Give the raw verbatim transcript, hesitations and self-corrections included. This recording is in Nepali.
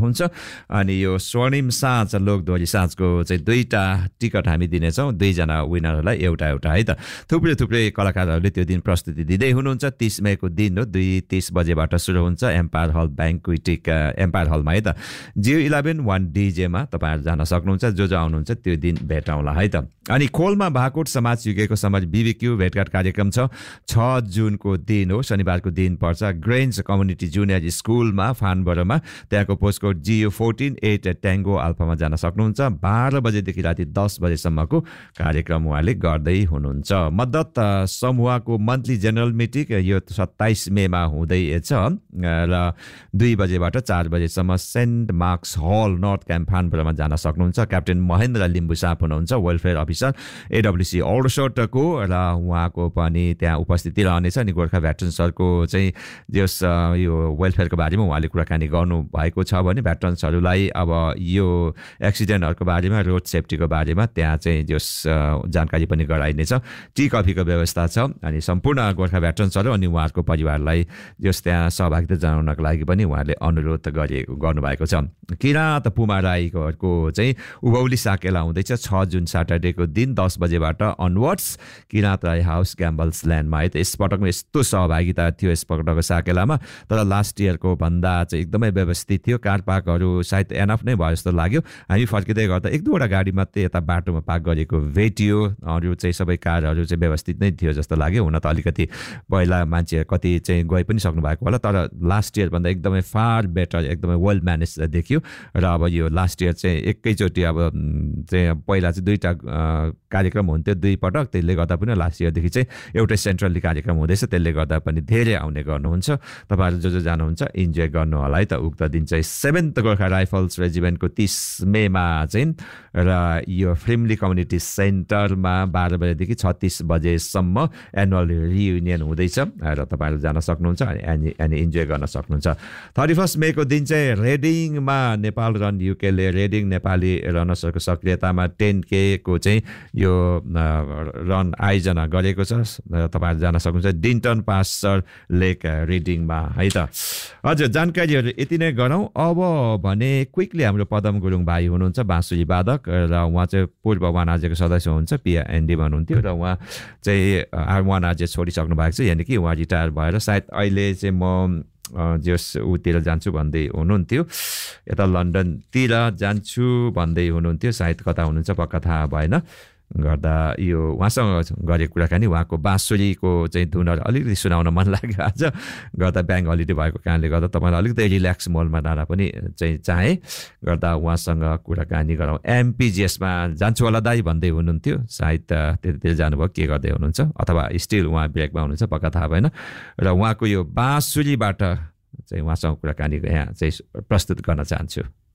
सक्नुहुन्छ अनि यो स्वर्णिम साँझ लोकदोहोरी साँझको चाहिँ दुईटा टिकट हामी दिनेछौँ दुईजना विनरहरूलाई एउटा एउटा है त थुप्रै थुप्रै कलाकारहरूले त्यो दिन प्रस्तुति दिँदै हुनुहुन्छ तीस मेको दिन हो दुई तीस बजेबाट सुरु हुन्छ एम्पायर हल ब्याङ्क्वेटिक एम्पायर हलमा है त जियो इलेभेन वान डिजेमा तपाईँहरू जान सक्नुहुन्छ जो जो आउनुहुन्छ त्यो दिन भेटौँला है त अनि खोलमा भाकोट समाज युगेको समाज बिबिक्यू भेटघाट कार्यक्रम छ छ जुनको दिन हो शनिबारको दिन पर्छ ग्रेन्ज कम्युनिटी जुनियर स्कुलमा फानबरमा त्यहाँको postcode Jio fourteen at ट्याङ्गो Alfama जान सक्नुहुन्छ बाह्र बजेदेखि राति दस बजेसम्मको कार्यक्रम उहाँले गर्दै हुनुहुन्छ मद्दत समूहको मन्थली जेनरल मिटिङ यो सत्ताइस मेमा हुँदैछ र दुई बजेबाट चार बजेसम्म सेन्ट मार्क्स हल नर्थ क्याम्प फानबरमा जान सक्नुहुन्छ क्याप्टेन महेन्द्र लिम्बू साप हुनुहुन्छ वेलफेयर अफिसर एडब्ल्युसी ओल्डसोटको र उहाँको पनि त्यहाँ उपस्थिति रहनेछ अनि गोर्खा भेटरन्सहरूको चाहिँ जस यो वेलफेयरको बारेमा उहाँले कुराकानी गर्नुभएको छ भने भेटरन्सहरूलाई अब यो एक्सिडेन्टहरूको बारेमा रोड सेफ्टीको बारेमा त्यहाँ चाहिँ जस जानकारी पनि गराइनेछ टी कफीको व्यवस्था छ अनि सम्पूर्ण गोर्खा भेटरन्सहरू अनि उहाँहरूको परिवारलाई जस त्यहाँ सहभागिता जनाउनको लागि पनि उहाँले अनुरोध गरे गर्नुभएको छ किराँत पुमा राईको चाहिँ उभौली साकेला हुँदैछ छ जुन सैटरडेको दिन दस बजेबाट अनवर्ड्स किराँत राई हाउस ग्याम्बल्स ल्यान्डमा है त यसपटकमा यस्तो सहभागिता थियो यसपटकको साकेलामा तर लास्ट इयरको भन्दा चाहिँ एकदमै व्यवस्थित थियो कार पार्कहरू सायद एनफ नै भयो जस्तो लाग्यो हामी फर्किँदै गर्दा एक दुईवटा गाडी मात्रै यता बाटोमा पार्क गरेको भेटियो अरू चाहिँ सबै कारहरू चाहिँ व्यवस्थित नै थियो जस्तो लाग्यो हुन त अलिकति पहिला मान्छे कति चाहिँ गइ पनि सक्नु भएको होला तर लास्ट इयर भन्दा एकदमै फार बेटर एकदमै वेल म्यानेज देखियो र अब यो लास्ट इयर चाहिँ एकैचोटि अब चाहिँ पहिला चाहिँ दुईवटा कार्यक्रम हुन्थ्यो दुई पटक त्यसले गर्दा पनि लास्ट इयरदेखि चाहिँ एउटै सेन्ट्रली कार्यक्रम हुँदैछ त्यसले गर्दा पनि धेरै आउने गर्नुहुन्छ तपाईँहरू जो जो जानुहुन्छ इन्जोय गर्नु होला है त उक्त दिन चाहिँ सेभेन्थ गोर्खा राइफल्स रेजिमेन्टको तीस मेमा चाहिँ र यो फ्रिमली कम्युनिटी सेन्टरमा बाह्र बजेदेखि छत्तिस बजेसम्म एनुअल रियुनियन हुँदैछ र तपाईँहरू जान सक्नुहुन्छ अनि अनि इन्जोय गर्न सक्नुहुन्छ थर्टी फर्स्ट मेको दिन चाहिँ रेडिङमा Nepal run युकेले reading Nepali रनर्सहरूको सक्रियतामा ten के को चाहिँ यो रन आयोजना गरेको छ तपाईँहरू जान सक्नुहुन्छ डिन्टन पास्टर लेक रिडिङमा है त हजुर जानकारीहरू यति नै गरौँ अब भने क्विकली हाम्रो पदम गुरुङ भाइ हुनुहुन्छ बाँसुरी वादक र उहाँ चाहिँ पूर्व वानाजेको सदस्य हुनुहुन्छ पिएनडीमा हुनुहुन्थ्यो र उहाँ चाहिँ आर वानाजे छोडिसक्नु भएको छ यानि कि उहाँ रिटायर भएर सायद अहिले चाहिँ म जस उतिर जान्छु भन्दै हुनुहुन्थ्यो यता लन्डनतिर जान्छु भन्दै हुनुहुन्थ्यो सायद कता हुनुहुन्छ पक्का थाहा भएन गर्दा यो उहाँसँग गरेको कुराकानी उहाँको बाँसुरीको चाहिँ धुनहरू अलिकति सुनाउन मन लाग्यो आज गर्दा ब्याङ्क हलिडे भएको कारणले गर्दा तपाईँलाई अलिकति रिल्याक्स मोडमा डाँडा पनि चाहिँ चाहे गर्दा उहाँसँग कुराकानी गरौँ एमपिजिएसमा जान्छु होला दाइ भन्दै हुनुहुन्थ्यो सायद त्यतितिर जानुभयो के गर्दै हुनुहुन्छ अथवा स्टिल उहाँ ब्रेकमा हुनुहुन्छ पक्का थाहा भएन र उहाँको यो बाँसुरीबाट चाहिँ उहाँसँग कुराकानी यहाँ चाहिँ प्रस्तुत गर्न चाहन्छु